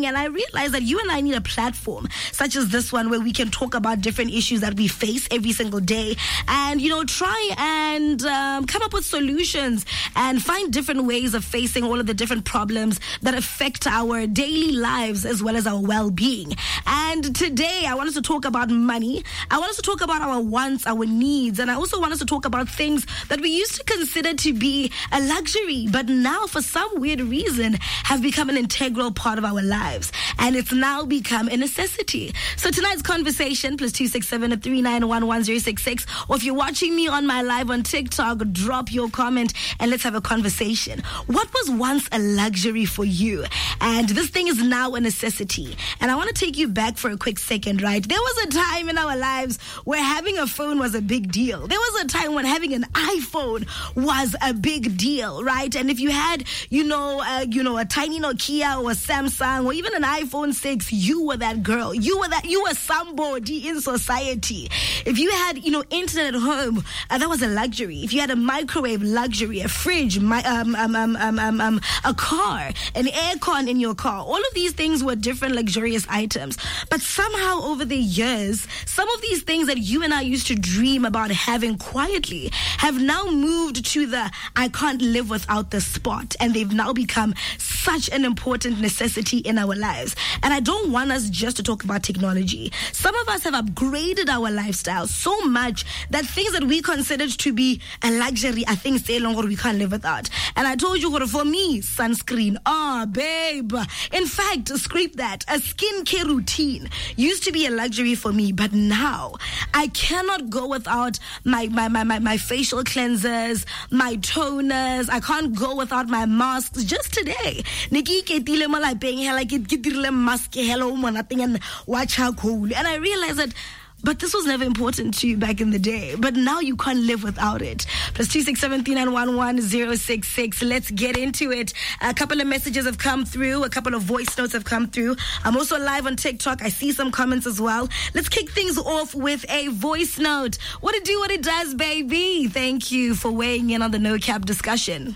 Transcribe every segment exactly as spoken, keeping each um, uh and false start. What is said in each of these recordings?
and I realized that you and I need a platform such as this one where we can talk about different issues that we face every single day and, you know, try and um, come up with solutions and find different ways of facing all of the different problems that affect our daily lives as well as our well-being. And today I want us to talk about money. I want us to talk about our wants, our needs, and I also want us to talk about things that we used to consider to be a luxury, but now for some weird reason have become an integral part of our lives. And it's now become a necessity. So tonight's conversation, plus two six seven, three nine one, one zero six six, or if you're watching me on my live on TikTok, drop your comment and let's have a conversation. What was once a luxury for you? And this thing is now a necessity. And I want to take you back for a quick second, right? There was a time in our lives where having a phone was a big deal. There was a time when having an iPhone was a big deal, right? And if you had, you know, uh, you know, a tiny Nokia or a Samsung or even an iPhone six, you were that girl. You were that, you were somebody in society. If you had, you know, internet at home, uh, that was a luxury. If you had a microwave, luxury, a fridge, my, um, um, um, um, um, um, a car, an aircon in your car, all of these things were different luxurious items. But somehow over the years, some of these things that you and I used to dream about having quietly have now moved to the I can't live without the spot, and they've now become such an important necessity in our lives. And I don't want us just to talk about technology. Some of us have upgraded our lifestyle so much that things that we considered to be a luxury are things say longer we can't live without. And I told you, for me, sunscreen. Ah, oh, babe. In fact, scrape that. A skincare routine used to be a luxury for me, but now I cannot go without my my my my, my facial cleansers, my toners. I can't go without my masks. Just today, Nikki ketile mo lapeng hela ke dirile mask hello mo nothing and watch how cool. And I realized that but this was never important to you back in the day. But now you can't live without it. Plus two six seven, three nine one, one zero six six. Let's get into it. A couple of messages have come through. A couple of voice notes have come through. I'm also live on TikTok. I see some comments as well. Let's kick things off with a voice note. What it do, what it does, baby. Thank you for weighing in on the No Cap discussion.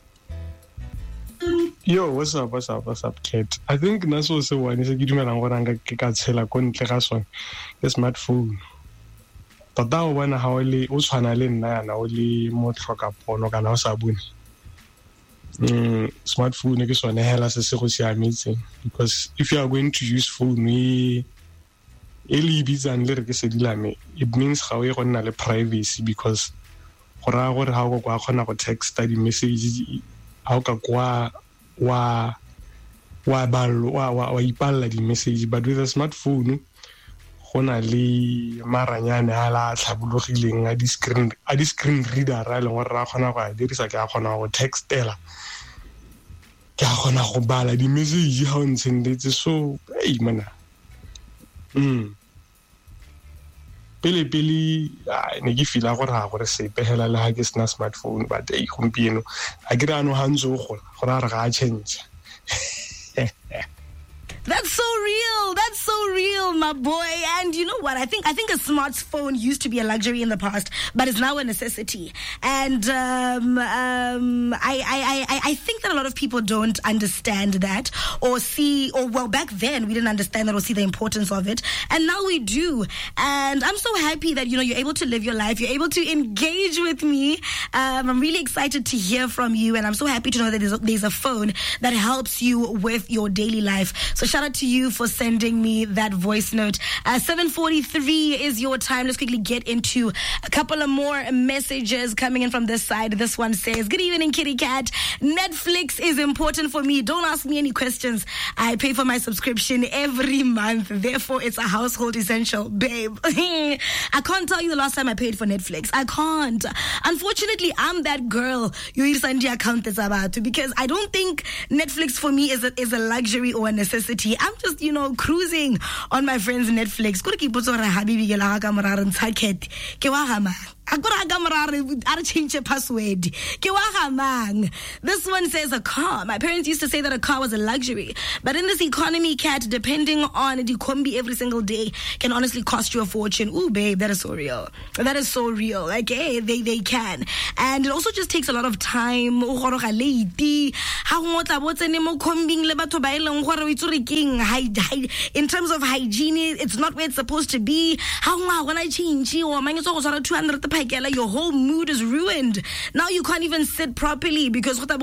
Yo, what's up, what's up, what's up, Kate? I think that's also one is a good man. I'm going to get a con the smartphone. But that one, how only Ushanalin and only more truck up on Ogana Sabun. Smartphone is one hell as a social meeting because if you are going to use phone, we it means how you want privacy because how how text the message. How ka kwa wa wa ballo wa wa ipalla di message but with a smartphone gona le maranyane ala tlhabologileng a di screen a di screen reader ra le gore ra gona go a dirisa ke a gona go textela ke a gona go bala di message ha o ntsendetse so hey mana mm pele pele ne ke fila gore ha gore se pehela le ha ke sna smartphone but e gompieno a ke ra no hanzo go gore re ga change. That's so real. That's so real, my boy. And you know what? I think I think a smartphone used to be a luxury in the past, but it's now a necessity. And um, um, I, I, I, I think that a lot of people don't understand that or see, or well, back then we didn't understand that or see the importance of it. And now we do. And I'm so happy that, you know, you're able to live your life. You're able to engage with me. Um, I'm really excited to hear from you. And I'm so happy to know that there's a, there's a phone that helps you with your daily life. So shout out to you for sending me that voice note. Uh, seven forty-three is your time. Let's quickly get into a couple of more messages coming in from this side. This one says, good evening, Kitty Cat. Netflix is important for me. Don't ask me any questions. I pay for my subscription every month. Therefore, it's a household essential, babe. I can't tell you the last time I paid for Netflix. I can't. Unfortunately, I'm that girl you send your account that's about to because I don't think Netflix for me is a, is a luxury or a necessity. I'm just, you know, cruising on my friend's Netflix. I change a password. This one says a car. My parents used to say that a car was a luxury, but in this economy, cat, depending on the combi every single day can honestly cost you a fortune. Ooh, babe, that is so real. That is so real. Like, hey, they they can, and it also just takes a lot of time. In terms of hygiene, it's not where it's supposed to be. How when I change two hundred, your whole mood is ruined. Now you can't even sit properly because but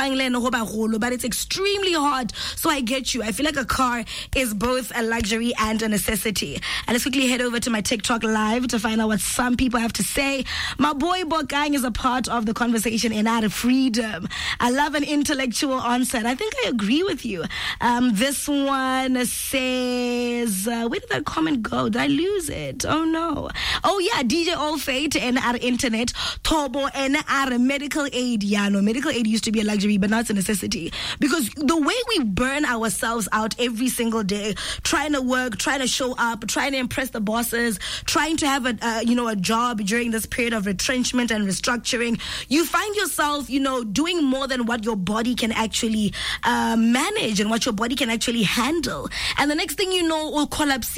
it's extremely hard. So I get you. I feel like a car is both a luxury and a necessity. And let's quickly head over to my TikTok live to find out what some people have to say. My boy Bokang is a part of the conversation in Out of Freedom. I love an intellectual answer, and I think I agree with you. Um, this one says, uh, where did that comment go? Did I lose it? Oh no. Oh yeah, D J All Fate and our internet, Tobo and our medical aid. Yeah, no, medical aid used to be a luxury, but now it's a necessity. Because the way we burn ourselves out every single day, trying to work, trying to show up, trying to impress the bosses, trying to have a, uh, you know, a job during this period of retrenchment and restructuring, you find yourself, you know, doing more than what your body can actually uh, manage and what your body can actually handle. And the next thing you know, all collapse.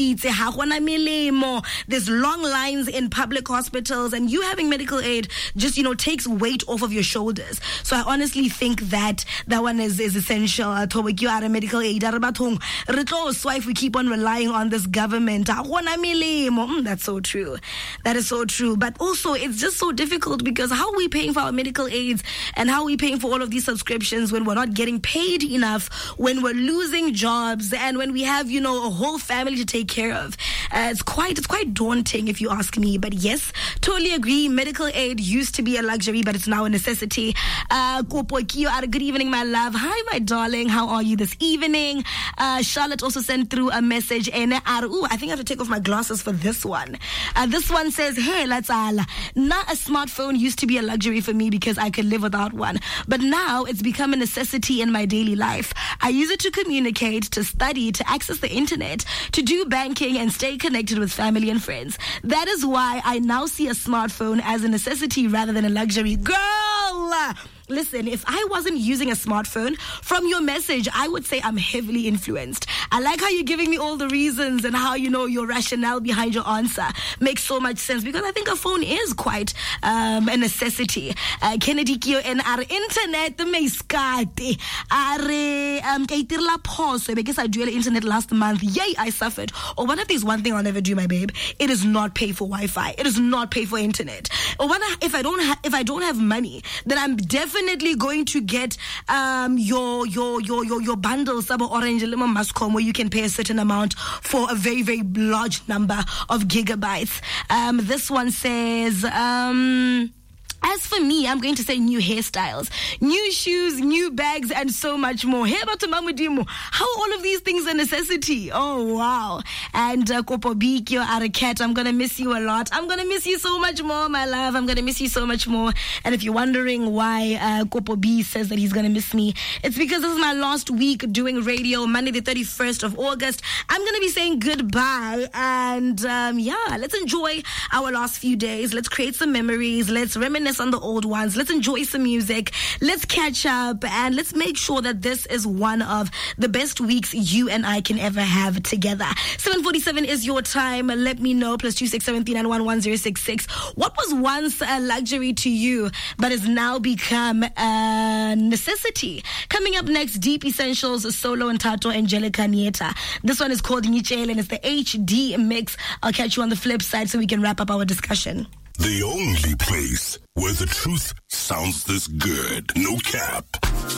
There's long lines in public hospitals, and you having medical aid just, you know, takes weight off of your shoulders. So I honestly think that that one is, is essential. Medical aid. If we keep on relying on this government, that's so true. That is so true. But also, it's just so difficult because how are we paying for our medical aids and how are we paying for all of these subscriptions when we're not getting paid enough, when we're losing jobs, and when we have, you know, a whole family to take care of? Uh, it's quite it's quite daunting if you ask me. But yes, totally agree. Medical aid used to be a luxury, but it's now a necessity. Uh, good evening, my love. Hi, my darling. How are you this evening? Uh, Charlotte also sent through a message. Ooh, I think I have to take off my glasses for this one. Uh, this one says, hey, let's all. Not a smartphone used to be a luxury for me because I could live without one. But now it's become a necessity in my daily life. I use it to communicate, to study, to access the internet, to do banking and stay connected with family and friends. That is why I now see a smartphone as a necessity rather than a luxury. Girl! Listen, if I wasn't using a smartphone, from your message, I would say I'm heavily influenced. I like how you're giving me all the reasons and how, you know, your rationale behind your answer makes so much sense because I think a phone is quite um, a necessity. Uh, Kennedy Kio and our internet, the meiskate. Are um kaitirla pause because I dual internet last month. Yay, I suffered. Or one of these one thing I'll never do, my babe. It is not pay for Wi-Fi. It is not pay for internet. Or one if I don't ha- if I don't have money, then I'm definitely Definitely going to get um, your your your your your bundles, Sabo Orange Lemon Mascom, where you can pay a certain amount for a very very large number of gigabytes. Um, this one says. Um, As for me, I'm going to say new hairstyles, new shoes, new bags, and so much more. Hey, about Mamudimo, how are all of these things a necessity? Oh, wow. And uh, Kopo Bikyo Araket, I'm going to miss you a lot. I'm going to miss you so much more, my love. I'm going to miss you so much more. And if you're wondering why uh, Kopo B says that he's going to miss me, it's because this is my last week doing radio, Monday the thirty-first of August. I'm going to be saying goodbye. And um, yeah, let's enjoy our last few days. Let's create some memories. Let's reminisce on the old ones. Let's enjoy some music. Let's catch up and let's make sure that this is one of the best weeks you and I can ever have together. seven forty-seven is your time. Let me know. Plus two six seven three nine one one zero six six. What was once a luxury to you but has now become a necessity? Coming up next, Deep Essentials, Solo and Tato, Angelica Nieta. This one is called Nichel and it's the H D mix. I'll catch you on the flip side so we can wrap up our discussion. The only place where the truth sounds this good. No cap.